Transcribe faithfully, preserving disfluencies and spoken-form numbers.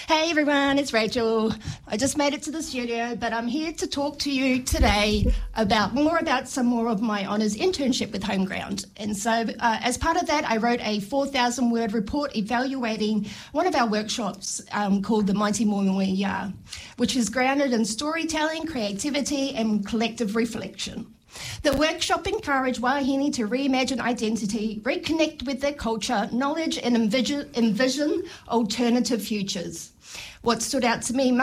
Hey everyone, it's Rachel. I just made it to the studio, but I'm here to talk to you today about more about some more of my honours internship with Homeground. And so uh, as part of that, I wrote a four thousand word report evaluating one of our workshops um, called the Mighty Moenui Ya, which is grounded in storytelling, creativity and collective reflection. The workshop encouraged Wahine to reimagine identity, reconnect with their culture, knowledge and envision, envision alternative futures. What stood out to me